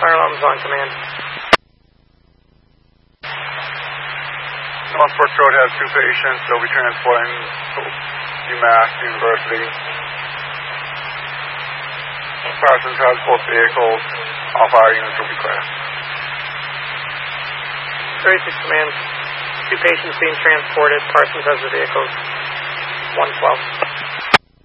Fire alarms on, command. North Fork Road has 2 patients. They'll be transporting to UMass University. Parsons has both vehicles. All fire units will be clear. 36 command. 2 patients being transported. Parsons has the vehicles. 112.